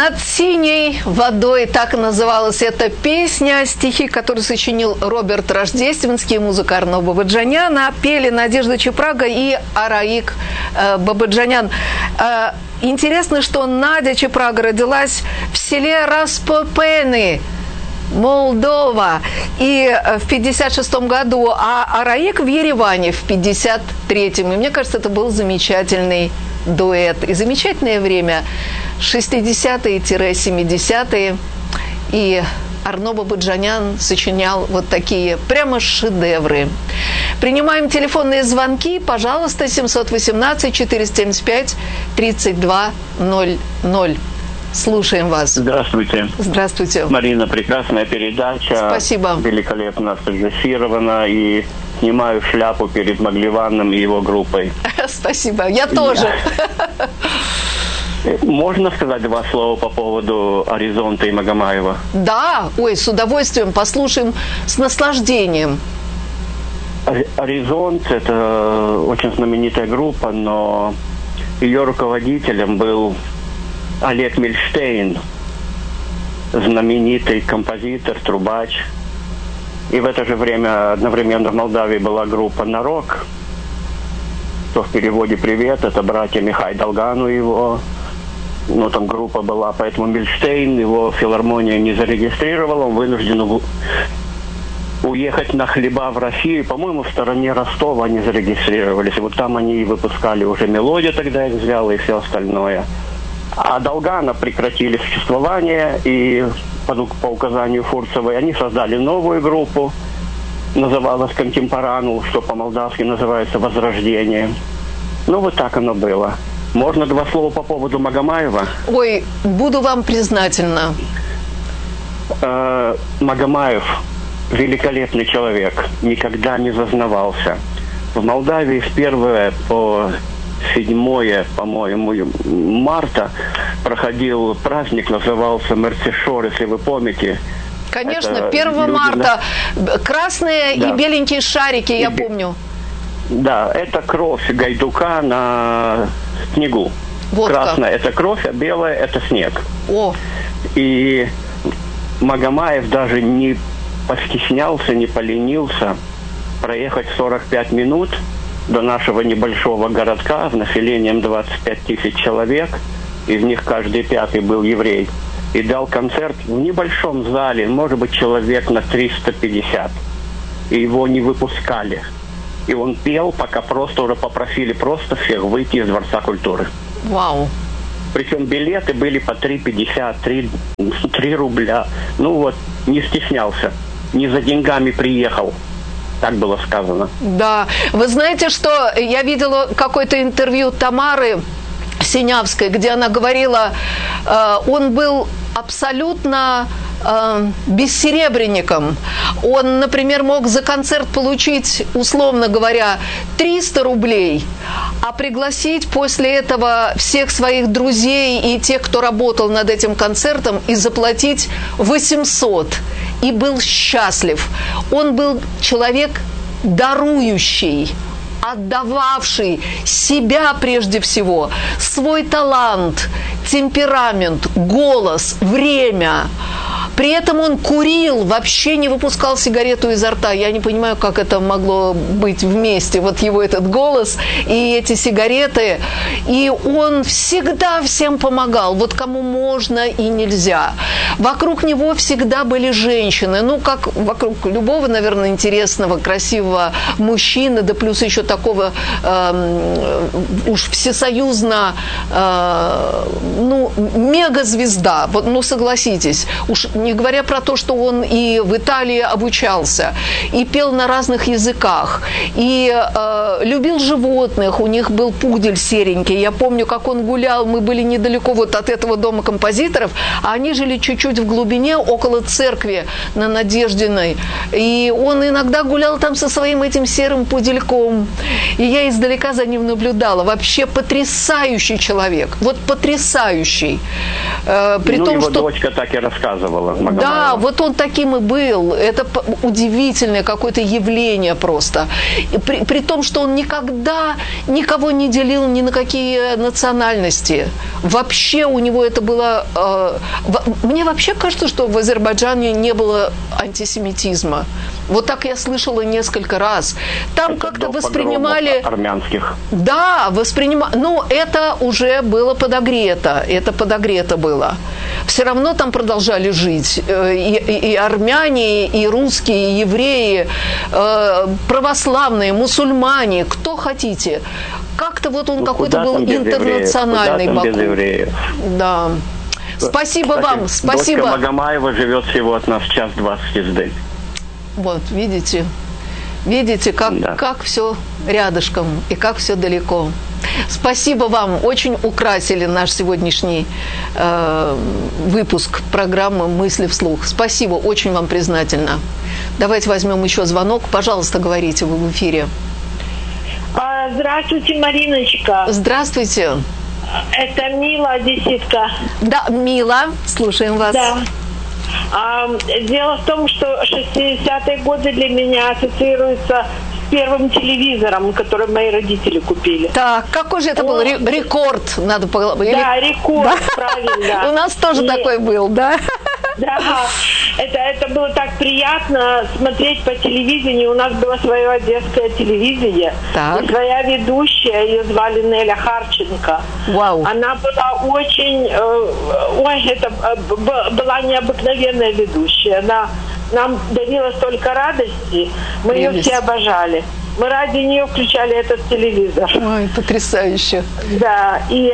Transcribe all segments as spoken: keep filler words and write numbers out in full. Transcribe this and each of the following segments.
«Над синей водой» — так называлась эта песня, стихи, которые сочинил Роберт Рождественский, музыка Арно Бабаджаняна, пели Надежда Чепрага и Араик э, Бабаджанян. Э, интересно, что Надя Чепрага родилась в селе Распопены, Молдова, и в пятьдесят шестом году, а Араик в Ереване в пятьдесят третьем. И мне кажется, это был замечательный дуэт. И замечательное время шестидесятые-семидесятые. И Арно Бабаджанян сочинял вот такие прямо шедевры. Принимаем телефонные звонки. Пожалуйста, семь один восемь четыреста семьдесят пять тридцать два ноль ноль. Слушаем вас. Здравствуйте. Здравствуйте. Марина, прекрасная передача. Спасибо. Великолепно сфотографирована. И снимаю шляпу перед Магливаном и его группой. Спасибо. Я тоже. Можно сказать два слова по поводу Аризонта и Магомаева? Да. Ой, с удовольствием. Послушаем с наслаждением. Аризонт – это очень знаменитая группа, но ее руководителем был Олег Мильштейн, знаменитый композитор, трубач. И в это же время одновременно в Молдавии была группа «Нарок», что в переводе «Привет», это братья Михай Долгану его, ну там группа была, поэтому Мильштейн, его филармония не зарегистрировала, он вынужден уехать на хлеба в Россию, по-моему, в стороне Ростова они зарегистрировались, и вот там они и выпускали уже «Мелодию», тогда их взял, и все остальное. А Долгана прекратили существование, и по, по указанию Фурцевой они создали новую группу, называлась «Контемпоранул», что по-молдавски называется «Возрождение». Ну, вот так оно было. Можно два слова по поводу Магомаева? Ой, буду вам признательна. Э, Магомаев – великолепный человек, никогда не зазнавался. В Молдавии с первого по седьмое, по-моему, марта проходил праздник, назывался Мерцешор, если вы помните. Конечно, это первого марта. На... Красные да. и беленькие шарики, и я б... помню. Да, это кровь гайдука на снегу. Вот красная – это кровь, а белая – это снег. О. И Магомаев даже не постеснялся, не поленился проехать сорок пять минут до нашего небольшого городка с населением двадцать пять тысяч человек, из них каждый пятый был еврей, и дал концерт в небольшом зале, может быть, человек на триста пятьдесят. И его не выпускали. И он пел, пока просто уже попросили просто всех выйти из Дворца культуры. Вау. Причем билеты были по три пятьдесят, три рубля. Ну вот, не стеснялся. Не за деньгами приехал. Так было сказано. Да. Вы знаете, что я видела какое-то интервью Тамары Синявской, где она говорила, э, он был абсолютно э, бессеребренником. Он, например, мог за концерт получить, условно говоря, триста рублей, а пригласить после этого всех своих друзей и тех, кто работал над этим концертом, и заплатить восемьсот. И был счастлив. Он был человек дарующий, отдававший себя прежде всего, свой талант, темперамент, голос, время. При этом он курил, вообще не выпускал сигарету изо рта. Я не понимаю, как это могло быть вместе. Вот его этот голос и эти сигареты. И он всегда всем помогал. Вот кому можно и нельзя. Вокруг него всегда были женщины. Ну, как вокруг любого, наверное, интересного, красивого мужчины, да плюс еще такого э, уж всесоюзно, э, ну, мегазвезда. Вот, ну, согласитесь. Уж не говоря про то, что он и в Италии обучался, и пел на разных языках, и э, любил животных. У них был пудель серенький. Я помню, как он гулял. Мы были недалеко вот от этого дома композиторов, а они жили чуть-чуть в глубине, около церкви на Надеждиной. И он иногда гулял там со своим этим серым пудельком. И я издалека за ним наблюдала. Вообще потрясающий человек. Вот потрясающий. Э, при ну, том, его что... дочка так и рассказывала. Магомаева. Да, вот он таким и был. Это удивительное какое-то явление просто. При, при том, что он никогда никого не делил ни на какие национальности. Вообще у него это было... Э, в, мне вообще кажется, что в Азербайджане не было антисемитизма. Вот так я слышала несколько раз. Там это как-то воспринимали... армянских. Да, воспринимали... Ну, это уже было подогрето. Это подогрето было. Все равно там продолжали жить и, и, и армяне, и русские, и евреи, э, православные, мусульмане, кто хотите. Как-то вот он ну, какой-то был интернациональный Баку. Да. Спасибо Кстати, вам, спасибо. Дочка Магомаева живет всего от нас час двадцать езды. Вот, видите, видите, как, да. как все рядышком и как все далеко. Спасибо вам, очень украсили наш сегодняшний э, выпуск программы «Мысли вслух». Спасибо, очень вам признательна. Давайте возьмем еще звонок. Пожалуйста, говорите, вы в эфире. Здравствуйте, Мариночка. Здравствуйте. Это Мила, одесситка. Да, Мила, слушаем вас. Да. А, дело в том, что шестидесятые годы для меня ассоциируются с первым телевизором, который мои родители купили. Так, какой же это был рекорд, надо поговорить? Да, рекорд, да? Правильно. У нас тоже И... такой был, да? Да, это, это было так приятно смотреть по телевидению. У нас было свое одесское телевидение. Так. И своя ведущая, ее звали Неля Харченко. Вау. Она была очень... Э, ой, это э, была необыкновенная ведущая. Она нам дарила столько радости. Мы Прелесть. Ее все обожали. Мы ради нее включали этот телевизор. Ой, потрясающе. Да, и,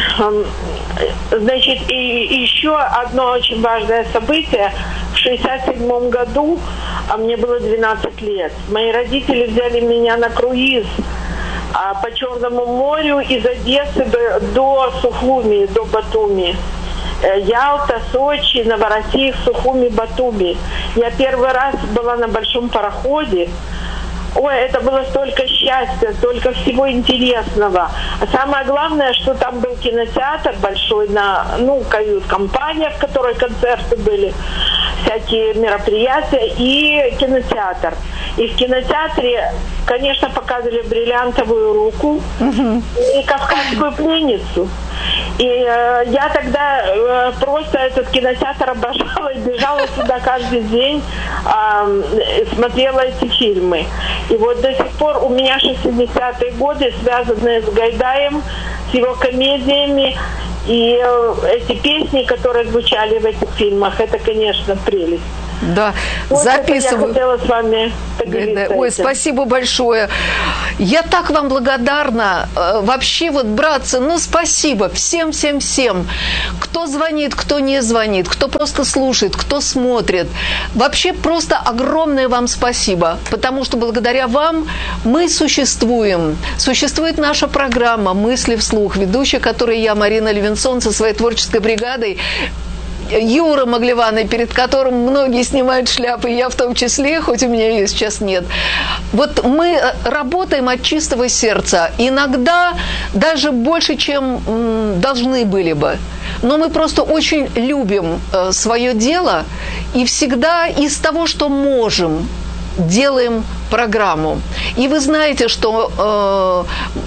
значит, и, и еще одно очень важное событие. В шестьдесят седьмом году, а мне было двенадцать лет, мои родители взяли меня на круиз по Черному морю из Одессы до, до Сухуми, до Батуми. Ялта, Сочи, Новороссийск, Сухуми, Батуми. Я первый раз была на большом пароходе. Ой, это было столько счастья, столько всего интересного. А самое главное, что там был кинотеатр большой, на, ну, кают-компания, в которой концерты были, всякие мероприятия, и кинотеатр. И в кинотеатре, конечно, показывали «Бриллиантовую руку» uh-huh. и «Кавказскую пленницу». И э, я тогда э, просто этот кинотеатр обожала и бежала сюда каждый день, э, смотрела эти фильмы. И вот до сих пор у меня шестидесятые годы, связанные с Гайдаем, с его комедиями. И э, эти песни, которые звучали в этих фильмах, это, конечно, прелесть. Да, вот записываю. Я хотела с вами поделиться. Ой, спасибо большое. Я так вам благодарна. Вообще вот, братцы, ну спасибо всем-всем-всем. Кто звонит, кто не звонит, кто просто слушает, кто смотрит. Вообще просто огромное вам спасибо. Потому что благодаря вам мы существуем. Существует наша программа «Мысли вслух», ведущая, которой я, Марина Левинсон, со своей творческой бригадой, Юра Маглеваный, перед которым многие снимают шляпы, я в том числе, хоть у меня ее сейчас нет. Вот мы работаем от чистого сердца. Иногда даже больше, чем м, должны были бы. Но мы просто очень любим э, свое дело и всегда из того, что можем, делаем программу. И вы знаете, что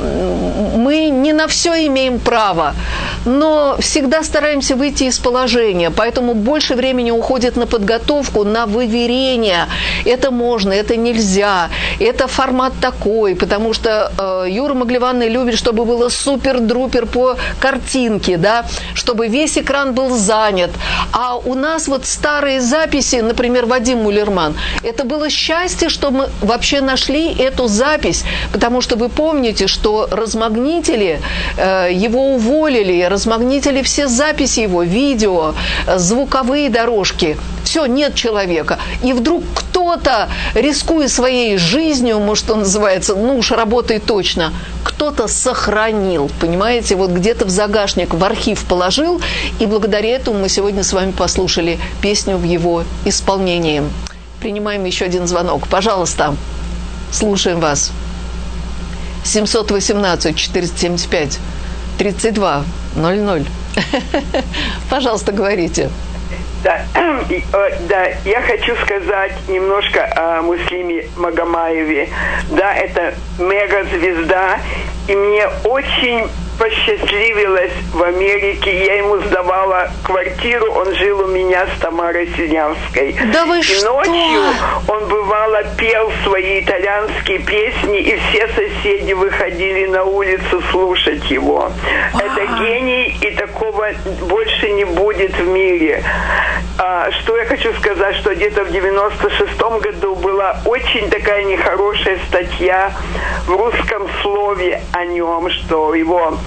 э, мы не на все имеем право, но всегда стараемся выйти из положения, поэтому больше времени уходит на подготовку, на выверение. Это можно, это нельзя, это формат такой, потому что э, Юра Маглеваный любит, чтобы было супер-друпер по картинке, да, чтобы весь экран был занят. А у нас вот старые записи, например, Вадим Мулерман, это было счастье, что мы вообще нашли эту запись, потому что вы помните, что размагнитили, э, его уволили, размагнитили все записи его, видео, звуковые дорожки. Все, нет человека. И вдруг кто-то, рискуя своей жизнью, может, что называется, ну уж работает точно, кто-то сохранил, понимаете, вот где-то в загашник, в архив положил, и благодаря этому мы сегодня с вами послушали песню в его исполнении. Принимаем еще один звонок. Пожалуйста, слушаем вас. семьсот восемнадцать четыреста семьдесят пять тридцать два ноль ноль. Пожалуйста, говорите. Да, да, я хочу сказать немножко о Муслиме Магомаеве. Да, это мегазвезда, и мне очень посчастливилось в Америке. Я ему сдавала квартиру, он жил у меня с Тамарой Синявской. Да вы и что? ночью он бывало пел свои итальянские песни, и все соседи выходили на улицу слушать его. А-а-а. Это гений, и такого больше не будет в мире. А, что я хочу сказать, что где-то в девяносто шестом году была очень такая нехорошая статья в русском слове о нем, что его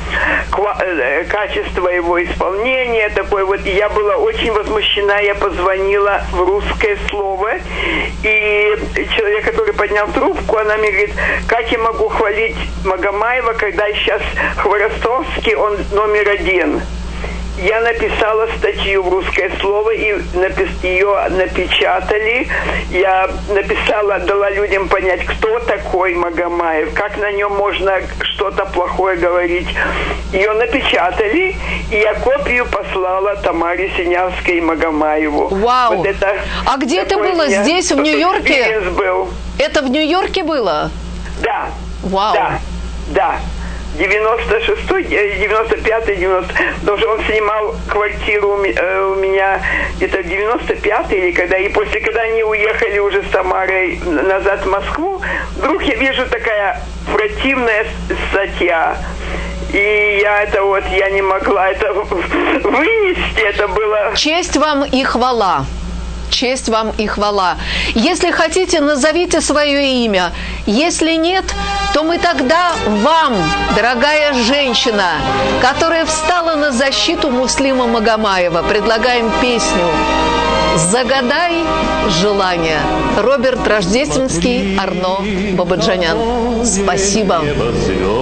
качество его исполнения такое вот. И я была очень возмущена, я позвонила в русское слово, и человек, который поднял трубку, она мне говорит, как я могу хвалить Магомаева, когда сейчас Хворостовский, он номер один. Я написала статью в русское слово, и напис... ее напечатали. Я написала, дала людям понять, кто такой Магомаев, как на нем можно что-то плохое говорить. Ее напечатали, и я копию послала Тамаре Синявской и Магомаеву. Вау! Вот это а где это было? Здесь, в Нью-Йорке? Был. Это в Нью-Йорке было? Да. Вау! Да, да. девяносто шестой, девяносто пятый, девяносто... Потому что он снимал квартиру у меня где-то в девяносто пятый, или когда... И после, когда они уехали уже с Тамарой назад в Москву, вдруг я вижу такая противная статья. И я это вот, я не могла это вынести, это было... Честь вам и хвала. Честь вам и хвала. Если хотите, назовите свое имя. Если нет, то мы тогда вам, дорогая женщина, которая встала на защиту Муслима Магомаева, предлагаем песню «Загадай желание». Роберт Рождественский, Арно Бабаджанян. Спасибо.